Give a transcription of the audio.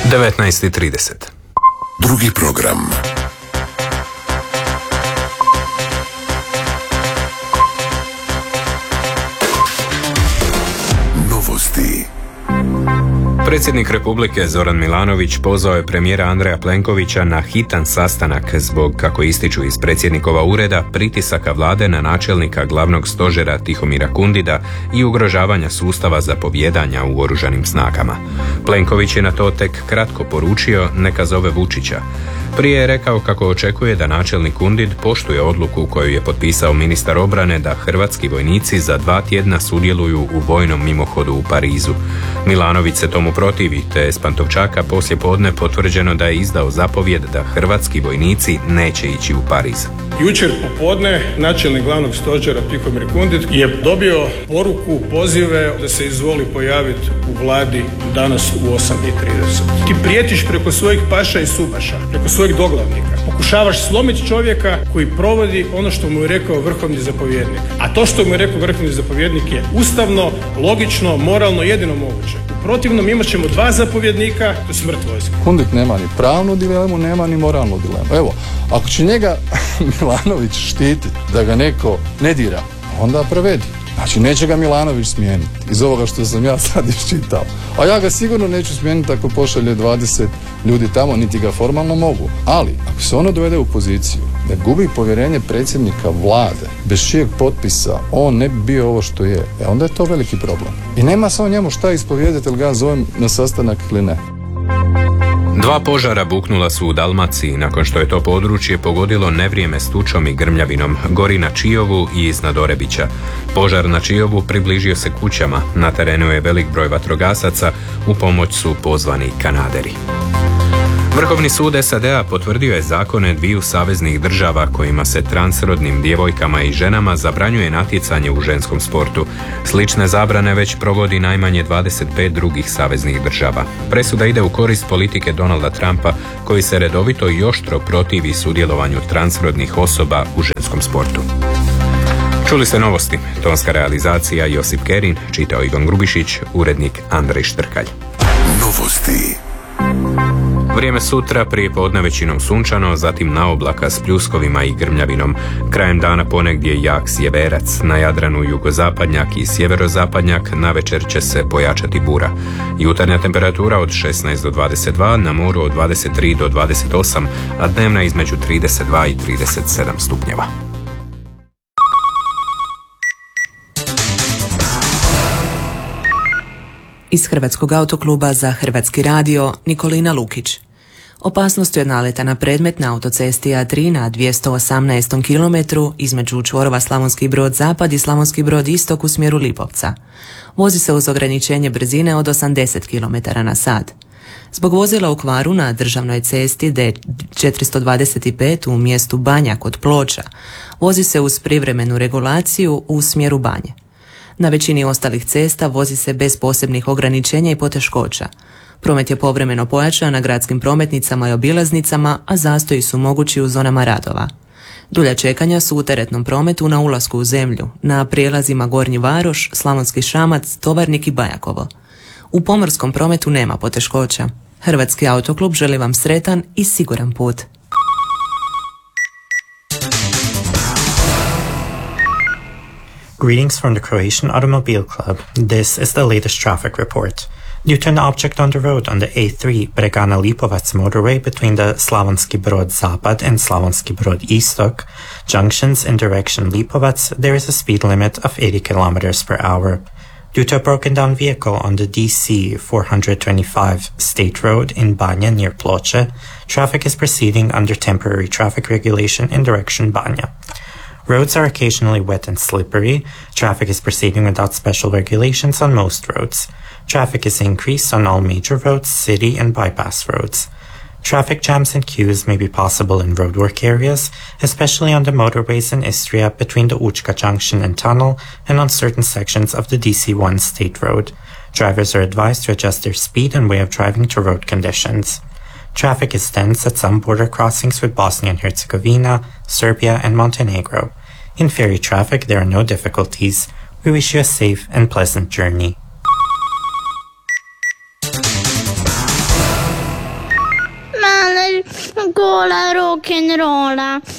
19:30. Drugi program. Novosti. Predsjednik Republike Zoran Milanović pozvao je premijera Andreja Plenkovića na hitan sastanak zbog, kako ističu iz predsjednikova ureda, pritisaka vlade na načelnika glavnog stožera Tihomira Kundida i ugrožavanja sustava zapovijedanja u oružanim snagama. Plenković je na to tek kratko poručio neka zove Vučića. Prije je rekao kako očekuje da načelnik Kundid poštuje odluku koju je potpisao ministar obrane da hrvatski vojnici za 2 tjedna sudjeluju u vojnom mimohodu u Parizu. Milanović se tomu protivi, te je s Pantovčaka poslijepodne potvrđeno da je izdao zapovjed da hrvatski vojnici neće ići u Pariz. Jučer popodne načelnik glavnog stožera Tihomir Kundid je dobio poruku, pozive da se izvoli pojaviti u vladi danas u 8:30. Ti prijetiš preko svojih paša i subaša, preko svojih doglavnika. Pokušavaš slomiti čovjeka koji provodi ono što mu je rekao vrhovni zapovjednik. A to što mu je rekao vrhovni zapovjednik je ustavno, logično, moralno, jedino moguće. U protivnom imat ćemo 2 zapovjednika, to je smrt vojske. Kundid nema ni pravnu dilemu, nema ni moralnu dilemu. Evo, ako će njega Milanović štiti da ga neko ne dira, onda provedi. Znači, neće ga Milanović smijeniti iz ovoga što sam ja sad iščitao. A ja ga sigurno neću smijeniti ako pošalje 20 ljudi tamo, niti ga formalno mogu. Ali, ako se ono dovede u poziciju da gubi povjerenje predsjednika vlade, bez čijeg potpisa on ne bi bio ovo što je, onda je to veliki problem. I nema samo njemu šta ispovijedati, ili ga zovem na sastanak ili ne. 2 požara buknula su u Dalmaciji nakon što je to područje pogodilo nevrijeme s tučom i grmljavinom. Gori na Čijovu i iznad Orebića. Požar na Čijovu približio se kućama. Na terenu je velik broj vatrogasaca, u pomoć su pozvani kanaderi. Vrhovni sud SAD-a potvrdio je zakone 2 saveznih država kojima se transrodnim djevojkama i ženama zabranjuje natjecanje u ženskom sportu. Slične zabrane već provodi najmanje 25 drugih saveznih država. Presuda ide u korist politike Donalda Trumpa, koji se redovito i oštro protivi sudjelovanju transrodnih osoba u ženskom sportu. Čuli ste novosti. Tonska realizacija Josip Kerin, čitao Ivan Grubišić, urednik Andrej Štrkalj. Novosti. Vrijeme sutra, prije podne većinom sunčano, zatim na oblaka s pljuskovima i grmljavinom. Krajem dana ponegdje jak sjeverac, na Jadranu jugozapadnjak i sjeverozapadnjak, navečer će se pojačati bura. Jutarnja temperatura od 16 do 22, na moru od 23 do 28, a dnevna između 32 i 37 stupnjeva. Iz Hrvatskog autokluba za Hrvatski radio Nikolina Lukić. Opasnost je od naleta na predmet na autocesti A3 na 218. kilometru između čvorova Slavonski Brod zapad i Slavonski Brod istok u smjeru Lipovca. Vozi se uz ograničenje brzine od 80 km/h. Zbog vozila u kvaru na državnoj cesti D425 u mjestu Banja kod Ploča, vozi se uz privremenu regulaciju u smjeru Banje. Na većini ostalih cesta vozi se bez posebnih ograničenja i poteškoća. Promet je povremeno pojačan na gradskim prometnicama i obilaznicama, a zastoji su mogući u zonama radova. Dulja čekanja su u teretnom prometu na ulasku u zemlju, na prijelazima Gornji Varoš, Slavonski Šamac, Tovarnik i Bajakovo. U pomorskom prometu nema poteškoća. Hrvatski autoklub želi vam sretan i siguran put. Greetings from the Croatian Automobile Club. This is the latest traffic report. Due to an object on the road on the A3 Bregana-Lipovac motorway between the Slavonski Brod Zapad and Slavonski Brod Istok junctions in direction Lipovac, there is a speed limit of 80 km per hour. Due to a broken down vehicle on the DC 425 State Road in Banja near Ploče, traffic is proceeding under temporary traffic regulation in direction Banja. Roads are occasionally wet and slippery. Traffic is proceeding without special regulations on most roads. Traffic is increased on all major roads, city and bypass roads. Traffic jams and queues may be possible in roadwork areas, especially on the motorways in Istria between the Učka Junction and Tunnel and on certain sections of the DC-1 State Road. Drivers are advised to adjust their speed and way of driving to road conditions. Traffic is dense at some border crossings with Bosnia and Herzegovina, Serbia and Montenegro. In ferry traffic, there are no difficulties. We wish you a safe and pleasant journey. škola rock'n'rolla.